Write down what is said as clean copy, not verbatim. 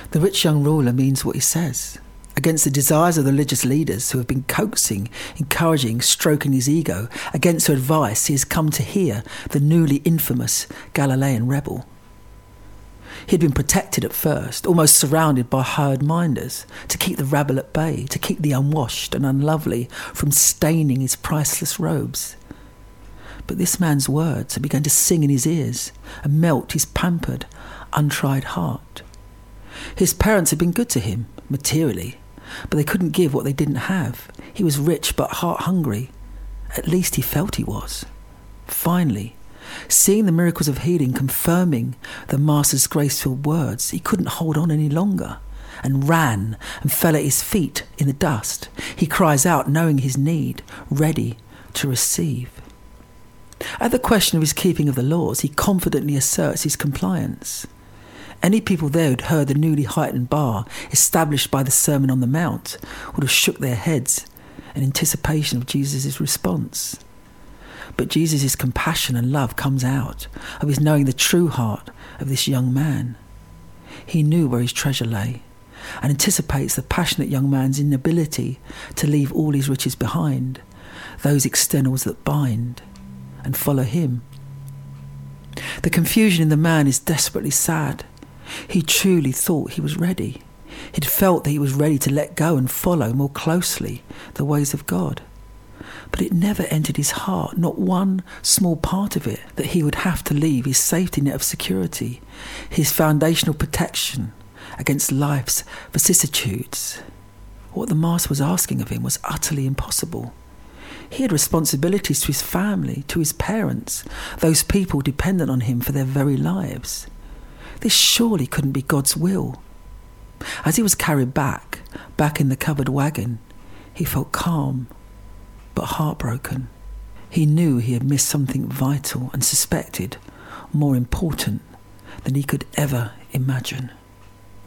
The rich young ruler means what he says, against the desires of the religious leaders who have been coaxing, encouraging, stroking his ego, against their advice he has come to hear the newly infamous Galilean rebel. He had been protected at first, almost surrounded by hired minders, to keep the rabble at bay, to keep the unwashed and unlovely from staining his priceless robes. But this man's words had begun to sing in his ears and melt his pampered, untried heart. His parents had been good to him, materially, but they couldn't give what they didn't have. He was rich but heart-hungry. At least he felt he was. Finally, seeing the miracles of healing confirming the Master's grace-filled words, he couldn't hold on any longer and ran and fell at his feet in the dust. He cries out, knowing his need, ready to receive. At the question of his keeping of the laws, he confidently asserts his compliance. Any people there who'd heard the newly heightened bar established by the Sermon on the Mount would have shook their heads in anticipation of Jesus' response. But Jesus' compassion and love comes out of his knowing the true heart of this young man. He knew where his treasure lay and anticipates the passionate young man's inability to leave all his riches behind, those externals that bind, and follow him. The confusion in the man is desperately sad. He truly thought he was ready. He'd felt that he was ready to let go and follow more closely the ways of God. But it never entered his heart, not one small part of it, that he would have to leave his safety net of security, his foundational protection against life's vicissitudes. What the Master was asking of him was utterly impossible. He had responsibilities to his family, to his parents, those people dependent on him for their very lives. This surely couldn't be God's will. As he was carried back in the covered wagon, he felt calm but heartbroken. He knew he had missed something vital and suspected more important than he could ever imagine.